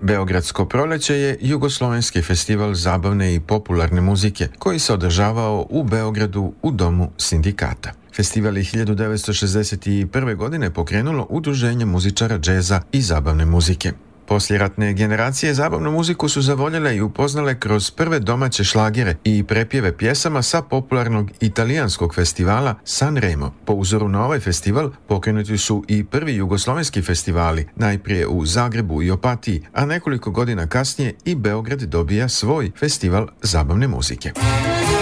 Beogradsko proleće je jugoslovenski festival zabavne i popularne muzike koji se održavao u Beogradu u Domu sindikata. Festival je 1961. godine pokrenulo Udruženje muzičara džeza i zabavne muzike. Poslijeratne generacije zabavnu muziku su zavoljele i upoznale kroz prve domaće šlagere i prepjeve pjesama sa popularnog italijanskog festivala San Remo. Po uzoru na ovaj festival pokrenuti su i prvi jugoslovenski festivali, najprije u Zagrebu i Opatiji, a nekoliko godina kasnije i Beograd dobija svoj festival zabavne muzike.